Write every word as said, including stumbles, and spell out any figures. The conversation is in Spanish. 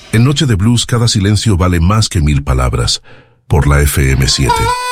En Noche de Blues cada silencio vale más que mil palabras. Por la F M siete.